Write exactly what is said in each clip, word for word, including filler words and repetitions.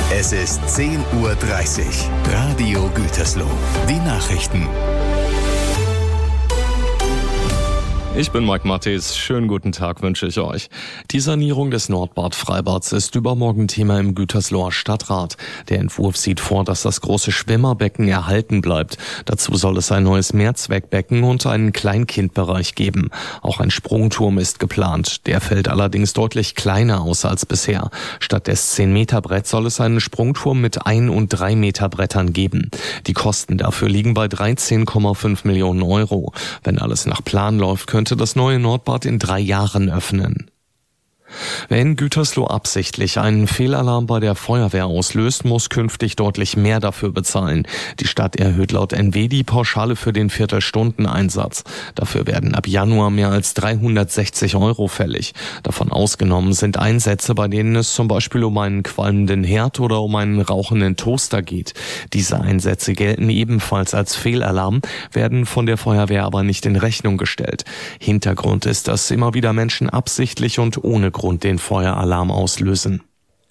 Es ist zehn Uhr dreißig. Radio Gütersloh. Die Nachrichten. Ich bin Mike Mattes. Schönen guten Tag wünsche ich euch. Die Sanierung des Nordbad-Freibads ist übermorgen Thema im Gütersloher Stadtrat. Der Entwurf sieht vor, dass das große Schwimmerbecken erhalten bleibt. Dazu soll es ein neues Mehrzweckbecken und einen Kleinkindbereich geben. Auch ein Sprungturm ist geplant. Der fällt allerdings deutlich kleiner aus als bisher. Statt des zehn Meter Brett soll es einen Sprungturm mit ein und drei Meter Brettern geben. Die Kosten dafür liegen bei dreizehn Komma fünf Millionen Euro. Wenn alles nach Plan läuft, könnte das neue Nordbad in drei Jahren öffnen. Wer in Gütersloh absichtlich einen Fehlalarm bei der Feuerwehr auslöst, muss künftig deutlich mehr dafür bezahlen. Die Stadt erhöht laut N W die Pauschale für den Viertelstundeneinsatz. Dafür werden ab Januar mehr als dreihundertsechzig Euro fällig. Davon ausgenommen sind Einsätze, bei denen es zum Beispiel um einen qualmenden Herd oder um einen rauchenden Toaster geht. Diese Einsätze gelten ebenfalls als Fehlalarm, werden von der Feuerwehr aber nicht in Rechnung gestellt. Hintergrund ist, dass immer wieder Menschen absichtlich und ohne Grund den Feueralarm auslösen.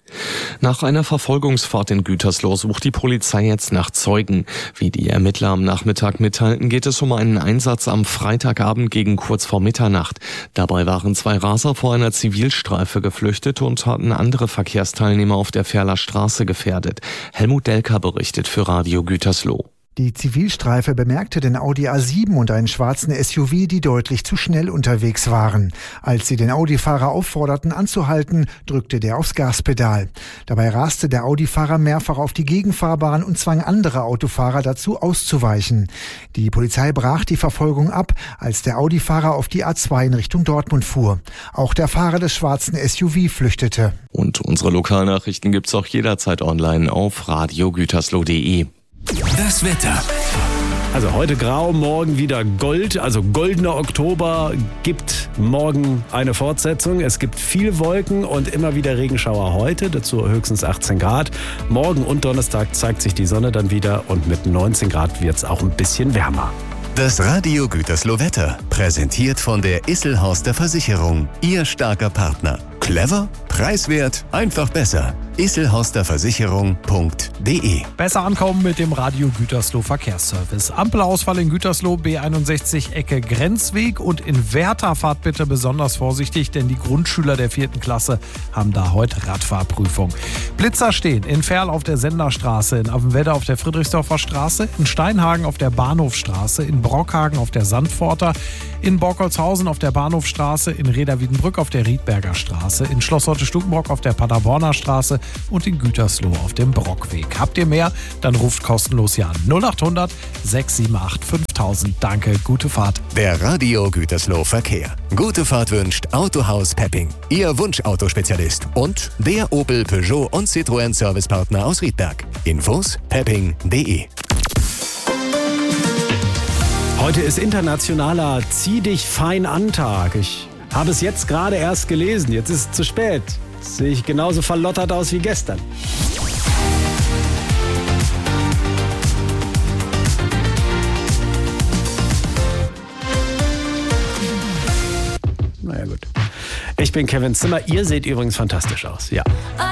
Nach einer Verfolgungsfahrt in Gütersloh sucht die Polizei jetzt nach Zeugen. Wie die Ermittler am Nachmittag mitteilten, geht es um einen Einsatz am Freitagabend gegen kurz vor Mitternacht. Dabei waren zwei Raser vor einer Zivilstreife geflüchtet und hatten andere Verkehrsteilnehmer auf der Ferler Straße gefährdet. Helmut Delker berichtet für Radio Gütersloh. Die Zivilstreife bemerkte den Audi A sieben und einen schwarzen S U V, die deutlich zu schnell unterwegs waren. Als sie den Audi-Fahrer aufforderten, anzuhalten, drückte der aufs Gaspedal. Dabei raste der Audi-Fahrer mehrfach auf die Gegenfahrbahn und zwang andere Autofahrer dazu, auszuweichen. Die Polizei brach die Verfolgung ab, als der Audi-Fahrer auf die A zwei in Richtung Dortmund fuhr. Auch der Fahrer des schwarzen S U V flüchtete. Und unsere Lokalnachrichten gibt's auch jederzeit online auf radio gütersloh punkt de. Das Wetter. Also heute grau, morgen wieder Gold, also goldener Oktober gibt morgen eine Fortsetzung. Es gibt viel Wolken und immer wieder Regenschauer heute, dazu höchstens achtzehn Grad. Morgen und Donnerstag zeigt sich die Sonne dann wieder und mit neunzehn Grad wird es auch ein bisschen wärmer. Das Radio Gütersloh Wetter, präsentiert von der Isselhorster Versicherung, Ihr starker Partner. Clever, preiswert, einfach besser. isselhorster versicherung punkt de. Besser ankommen mit dem Radio Gütersloh Verkehrsservice. Ampelausfall in Gütersloh, B einundsechzig Ecke Grenzweg, und in Werther fahrt bitte besonders vorsichtig, denn die Grundschüler der vierten Klasse haben da heute Radfahrprüfung. Blitzer stehen in Ferl auf der Senderstraße, in Appenwedde auf der Friedrichsdorfer Straße, in Steinhagen auf der Bahnhofstraße, in Brockhagen auf der Sandpforter, in Borkolzhausen auf der Bahnhofstraße, in Reda-Wiedenbrück auf der Riedberger Straße, in Schloss Holte-Stukenbrock auf der Paderborner Straße und in Gütersloh auf dem Brockweg. Habt ihr mehr? Dann ruft kostenlos hier an null acht hundert sechs sieben acht fünftausend. Danke, gute Fahrt. Der Radio Gütersloh Verkehr. Gute Fahrt wünscht Autohaus Pepping, Ihr Wunschautospezialist und der Opel, Peugeot und Citroën Servicepartner aus Riedberg. Infos pepping punkt de. Heute ist internationaler Zieh dich fein an Tag. Ich habe es jetzt gerade erst gelesen, jetzt ist es zu spät. Jetzt sehe ich genauso verlottert aus wie gestern. Naja gut. Ich bin Kevin Zimmer, ihr seht übrigens fantastisch aus, ja.